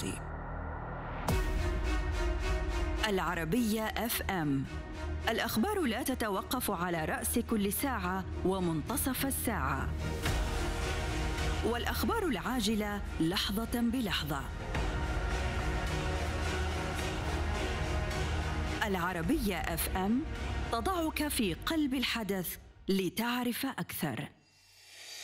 السياسي. العربية FM، الأخبار لا تتوقف على رأس كل ساعة ومنتصف الساعة، والأخبار العاجلة لحظة بلحظة. العربية FM تضعك في قلب الحدث لتعرف أكثر.